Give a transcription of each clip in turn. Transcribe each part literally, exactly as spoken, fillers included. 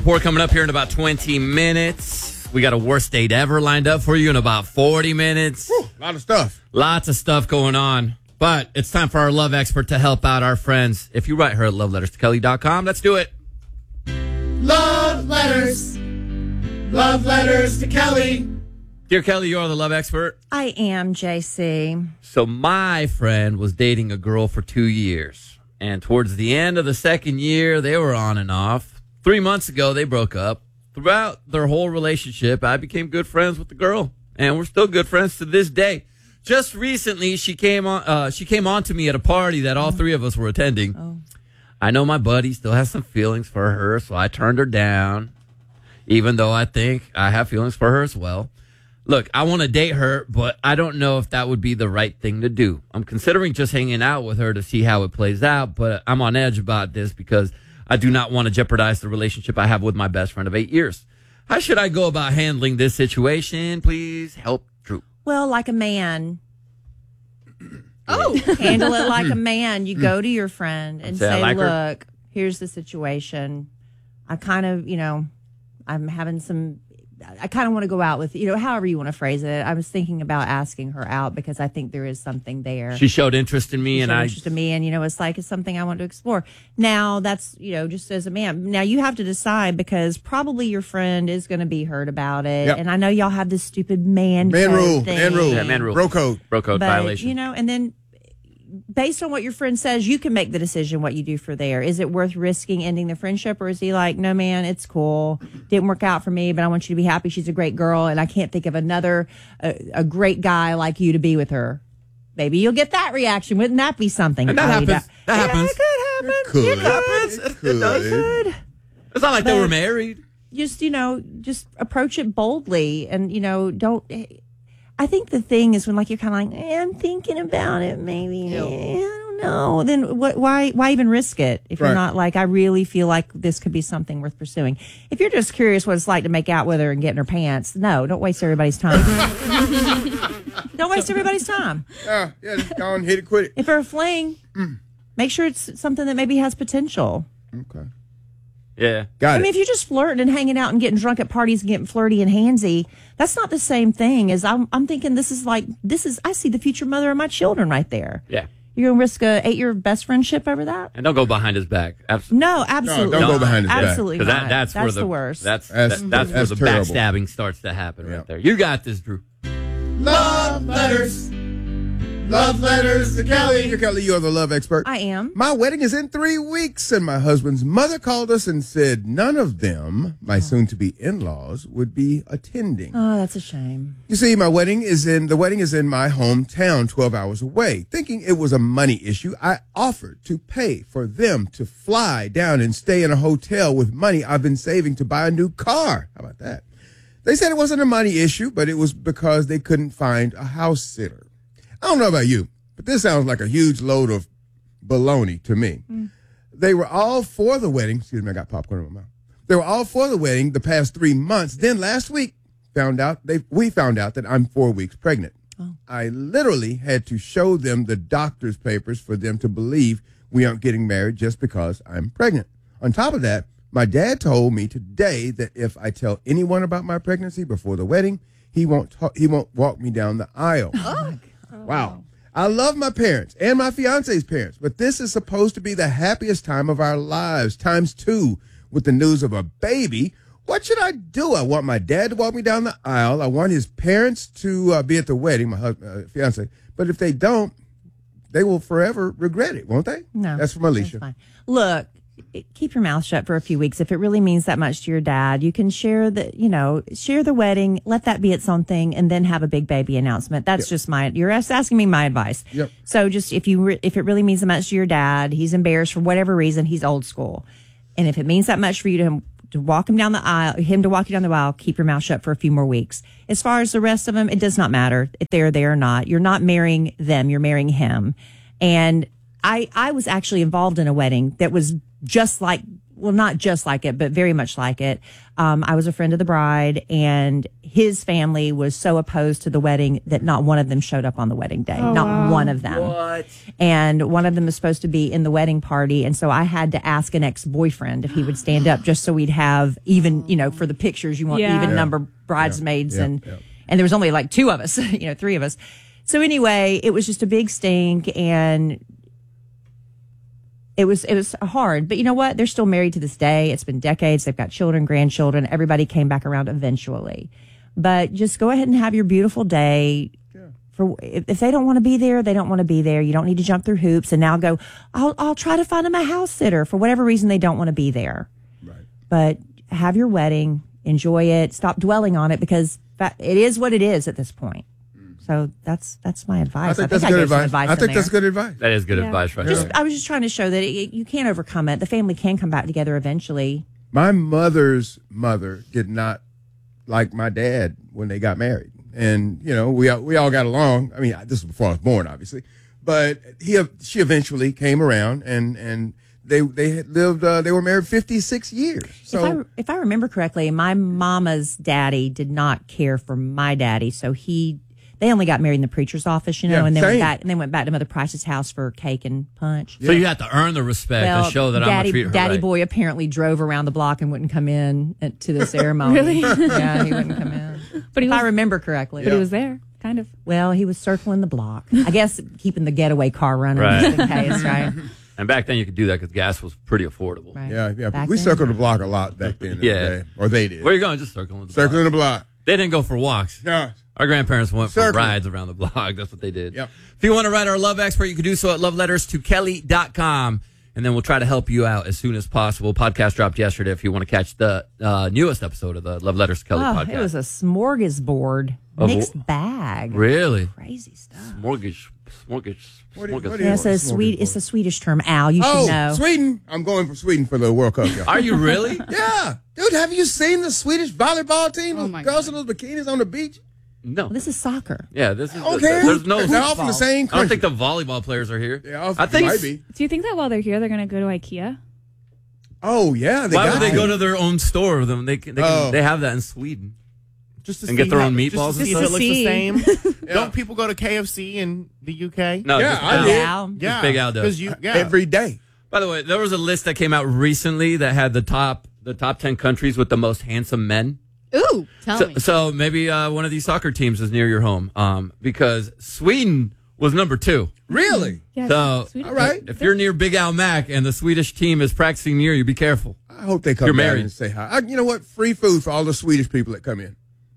We're coming up here in about twenty minutes. We got a worst date ever lined up for you in about forty minutes. Whew, a lot of stuff. Lots of stuff going on. But it's time for our love expert to help out our friends. If you write her at love letters to kelly dot com, let's do it. Love letters. Love letters to Kelly. Dear Kelly, you are the love expert. I am, J C. So my friend was dating a girl for two years. And towards the end of the second year, they were on and off. Three months ago, they broke up. Throughout their whole relationship, I became good friends with the girl. And we're still good friends to this day. Just recently, she came on uh, She came on to me at a party that all three of us were attending. Oh. I know my buddy still has some feelings for her, so I turned her down. Even though I think I have feelings for her as well. Look, I want to date her, but I don't know if that would be the right thing to do. I'm considering just hanging out with her to see how it plays out, but I'm on edge about this because I do not want to jeopardize the relationship I have with my best friend of eight years. How should I go about handling this situation? Please help Drew. Well, like a man. Oh. Handle it like a man. You go to your friend and Say, I say, like her. look, here's the situation. I kind of, you know, I'm having some, I kind of want to go out with, you know, however you want to phrase it. I was thinking about asking her out because I think there is something there. She showed interest in me, She and showed I. interest in me, and you know, it's like it's something I want to explore. Now, that's you know, just as a man. Now you have to decide because probably your friend is going to be hurt about it, Yep. and I know y'all have this stupid man Man code rule. thing. Man rule. Yeah, man rule. Bro code. Bro code But, violation. you know, and then based on what your friend says, you can make the decision what you do for there. Is it worth risking ending the friendship, or is he like, no, man, it's cool. Didn't work out for me, but I want you to be happy. She's a great girl, and I can't think of another a, a great guy like you to be with her. Maybe you'll get that reaction. Wouldn't that be something? And that Probably happens. not. That Yeah, happens. It could happen. Could. It happens. It It could. does. could. It's not like they But- were married. Just, you know, just approach it boldly and, you know, don't. I think the thing is when, like, you're kind of like, eh, I'm thinking about it, maybe. Eh, I don't know. Then what, why why even risk it if Right. you're not like, I really feel like this could be something worth pursuing? If you're just curious what it's like to make out with her and get in her pants, no, don't waste everybody's time. Don't waste everybody's time. Yeah, yeah, just go and hit it, quit it. If you're a fling, make sure it's something that maybe has potential. Okay. Yeah. Got I it. mean, if you're just flirting and hanging out and getting drunk at parties and getting flirty and handsy, that's not the same thing as I'm, I'm thinking this is like, this is, I see the future mother of my children right there. Yeah. You're going to risk a eight-year best friendship over that? And don't go behind his back. Absolutely. No, absolutely don't go not. behind his back. Absolutely Because not. that, that's, that's where the, the worst. That's That's- that, that's, that's where the terrible. backstabbing starts to happen Yeah. right there. You got this, Drew. Love letters. Love letters to Kelly. Dear Kelly, you're the love expert. I am. My wedding is in three weeks, and my husband's mother called us and said none of them, my soon-to-be in-laws, would be attending. Oh, that's a shame. You see, my wedding is in the wedding is in my hometown, twelve hours away. Thinking it was a money issue, I offered to pay for them to fly down and stay in a hotel with money I've been saving to buy a new car. How about that? They said it wasn't a money issue, but it was because they couldn't find a house sitter. I don't know about you, but this sounds like a huge load of baloney to me. Mm. They were all for the wedding. Excuse me, I got popcorn in my mouth. They were all for the wedding the past three months. Then last week, found out they we found out that I'm four weeks pregnant. Oh. I literally had to show them the doctor's papers for them to believe we aren't getting married just because I'm pregnant. On top of that, my dad told me today that if I tell anyone about my pregnancy before the wedding, he won't ta- he won't walk me down the aisle. Oh. Wow. I love my parents and my fiance's parents, but this is supposed to be the happiest time of our lives, times two, with the news of a baby. What should I do? I want my dad to walk me down the aisle. I want his parents to uh, be at the wedding, my husband, uh, fiance. But if they don't, they will forever regret it, won't they? No. That's from Alicia. That's fine. Look, keep your mouth shut for a few weeks. If it really means that much to your dad, you can share the, you know, share the wedding, let that be its own thing, and then have a big baby announcement. That's Yep. just my, you're asking me my advice. Yep. So just if you, re- if it really means that much to your dad, he's embarrassed for whatever reason, he's old school. And if it means that much for you to, to walk him down the aisle, him to walk you down the aisle, keep your mouth shut for a few more weeks. As far as the rest of them, it does not matter if they're there or not. You're not marrying them, you're marrying him. And I, I was actually involved in a wedding that was just like well, not just like it, but very much like it. Um, I was a friend of the bride, and his family was so opposed to the wedding that not one of them showed up on the wedding day. Oh, not wow. one of them. What? And one of them was supposed to be in the wedding party. And so I had to ask an ex-boyfriend if he would stand up just so we'd have even, you know, for the pictures, you want Yeah. even Yeah. number bridesmaids. Yeah. And, Yeah. and there was only like two of us, you know, three of us. So anyway, it was just a big stink, and it was, it was hard, but you know what? They're still married to this day. It's been decades. They've got children, grandchildren. Everybody came back around eventually, but just go ahead and have your beautiful day. For if, if they don't want to be there, they don't want to be there. You don't need to jump through hoops and now go, I'll, I'll try to find them a house sitter for whatever reason they don't want to be there. Right. But have your wedding, enjoy it, stop dwelling on it, because that, it is what it is at this point. So that's that's my advice. I think that's I good gave some advice. advice I in think that's there. good advice. That is good Yeah. advice, right Just, there. I was just trying to show that it, you can overcome it. The family can come back together eventually. My mother's mother did not like my dad when they got married, and you know we all- we all got along. I mean, this was before I was born, obviously, but he she eventually came around, and and they they had lived. Uh, they were married fifty-six years. So if I if I remember correctly, my mama's daddy did not care for my daddy, so he they only got married in the preacher's office, you know, Yeah, and then same. went back and then went back to Mother Price's house for cake and punch. So you have to earn the respect to show that I'm daddy, going to treat her Daddy right. boy apparently drove around the block and wouldn't come in at- to the ceremony. Really? Yeah, he wouldn't come in. But he if was, I remember correctly. but he was there, kind of. Well, he was circling the block. I guess keeping the getaway car running Right. just in case, right? And back then you could do that because gas was pretty affordable. Right. yeah, yeah, Back we then. circled the block a lot back then. in the Yeah. day. Or they did. Where are you going? Just circling the block. Circling the block. They didn't go for walks. No. Our grandparents went for Circle. rides around the block. That's what they did. Yep. If you want to write our love expert, you can do so at love letters to kelly dot com. And then we'll try to help you out as soon as possible. Podcast dropped yesterday if you want to catch the uh, newest episode of the Love Letters to Kelly Oh, podcast. it was a smorgasbord, Of mixed wh- bag. Really? Crazy stuff. Mortgage. Mortgage. What do you- mortgage. what do you- Yeah, it's a Smorgasbord. sweet. It's a Swedish term. Al, you should Oh, know. Sweden! I'm going for Sweden for the World Cup. y'all. Are you really? Yeah, dude, have you seen the Swedish volleyball team? Oh Those my girls in those bikinis on the beach. No. This is soccer. Yeah, this is. Okay, There's no. They're all from the same I don't country. think the volleyball players are here. They all I think. might be. Do you think that while they're here, they're going to go to IKEA? Oh yeah, they Why got would they to. go to their own store? Then they can, they, can, Oh. they have that in Sweden. Just to And get see their how- own just to meatballs see and if stuff? it looks See. the same. Yeah. Don't people go to K F C in the U K? No, Yeah, just I Al. did. Al. yeah, Big Al does. 'Cause you, yeah. every day. By the way, there was a list that came out recently that had the top the top ten countries with the most handsome men. Ooh, tell So, me. so maybe uh, one of these soccer teams is near your home, um, because Sweden was number two. Really? Yes, So, Sweden. All right. If you're near Big Al Mac and the Swedish team is practicing near you, be careful. I hope they come You're down married. and say hi. I, you know what? Free food for all the Swedish people that come in.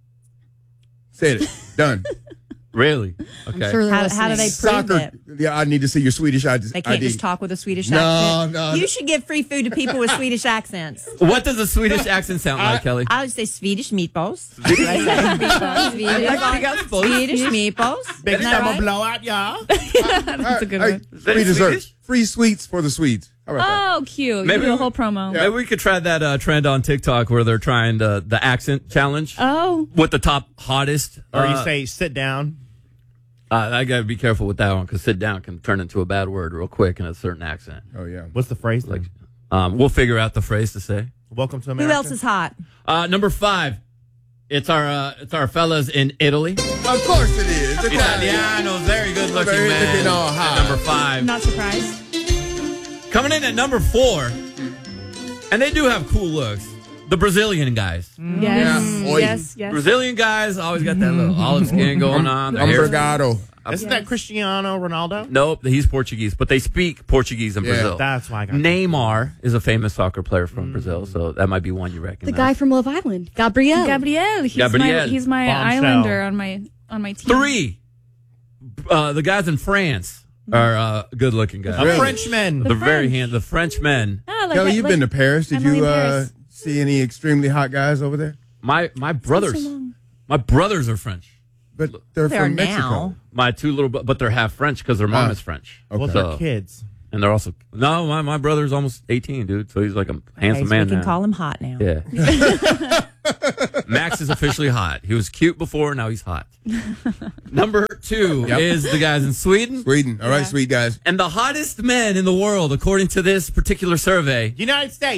Said it. Done. Really? Okay. sure they're How, how do they prove Soccer. it? Yeah, I need to see your Swedish I D. They can't just talk with a Swedish No, accent. no, You no. should give free food to people with Swedish accents. What does a Swedish accent sound like, Kelly? I would say Swedish meatballs. Swedish meatballs. Swedish meatballs. Big Isn't that summer right? blowout, yeah. That's a good one. that Free dessert. Swedish? Free sweets for the Swedes. How about that? Oh, cute. Maybe You do a we- whole promo. Yeah. Maybe we could try that uh, trend on TikTok where they're trying the, the accent challenge Oh, with the top hottest. Or you uh, say, sit down. Uh, I got to be careful with that one because sit down can turn into a bad word real quick in a certain accent. Oh, yeah. What's the phrase? Like, Like, um, we'll figure out the phrase to say. welcome to Who America. else is hot? Uh, number five, it's our uh, it's our fellas in Italy. Of course it is. Italian. Italiano, very good looking Very man. looking all At hot. number five, not surprised. coming in at number four, and they do have cool looks. The Brazilian guys, Yes, Yeah. Oi. yes, yes. Brazilian guys always got that little olive skin going on. Their hair's- Umbrigado. Isn't that Cristiano Ronaldo? Nope, he's Portuguese, but they speak Portuguese in Yeah, Brazil. That's why I got Neymar is a famous soccer player from Brazil, so that might be one you The recognize. guy from Love Island, Gabrielle. Gabriel. He's Gabriel. my he's my Bombshell. islander on my on my team. Three, uh, the guys in France are uh, good-looking guys. A Really? Frenchman. The very French. hand, the Frenchmen. Ah, like, Kelly, like, you've been to Paris. Did Emily you in uh, Paris. see any extremely hot guys over there? My my brothers, my brothers are French. But they're They are from Mexico. now. My two little, bro- but they're half French because their mom Ah. is French. Okay. Well, So- they're kids. and they're also no. My my brother's almost eighteen, dude. So he's like a handsome Okay, so man we can now. call him hot now. Yeah. Max is officially hot. He was cute before, now he's hot. Number two Yep. is the guys in Sweden. Sweden. All right, sweet guys. And the hottest men in the world, according to this particular survey, United States.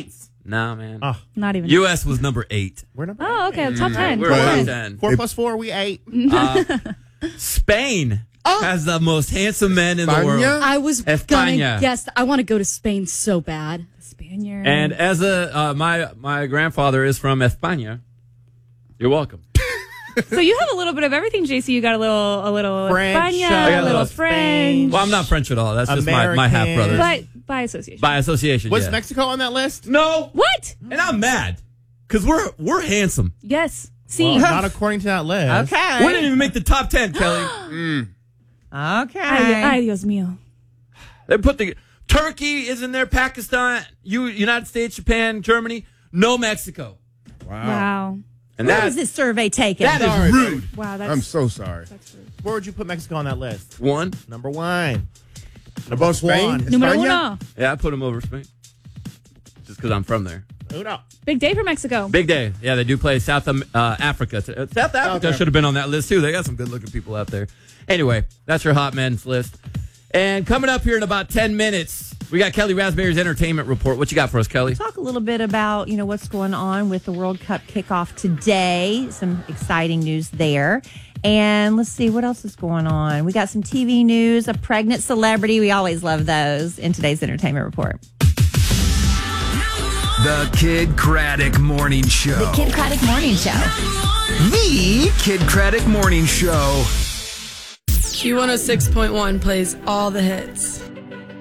No, man. Oh, Not even. U S was number eight. we're number Oh, eight. okay. Top ten. We're Top top ten. ten. Four plus four, we eight. Uh, Spain has the most handsome men in the world. España? I was España. gonna guess. I want to go to Spain so bad. Spaniard. And as a uh, my my grandfather is from España. You're welcome. So you have a little bit of everything, J C. You got a little, a little French, España, I got a a little little French, Well, I'm not French at all. That's just my, my half brother. American. but by association. By association. Was yeah. Mexico on that list? No. What? And I'm mad because we're we're handsome. Yes. See. Well, not according to that list. We Okay. didn't even make the top ten, Kelly. Okay. Ay, ay, Dios mío. They put the Turkey is in there, Pakistan, U, United States, Japan, Germany, no Mexico, Wow. and Where that was this survey taken? that is Sorry, rude. Wow. That's. I'm so sorry. Where would you put Mexico on that list? One, Number one. Above Spain? One. Numero España? uno. yeah, I put him over Spain, just because I'm from there. Uno. Big day for Mexico. Big day, yeah. They do play South um, uh, Africa. Uh, South Africa Africa. should have been on that list too. They got some good-looking people out there. Anyway, that's your hot men's list. And coming up here in about ten minutes, we got Kelly Raspberry's entertainment report. What you got for us, Kelly? Talk a little bit about, you know, what's going on with the World Cup kickoff today. Some exciting news there. And let's see what else is going on. We got some T V news, a pregnant celebrity. We always love those in today's entertainment report. The Kid Craddock Morning Show. The Kid Craddock Morning Show. The Kid Craddock Morning Show. Q one oh six point one plays all the hits.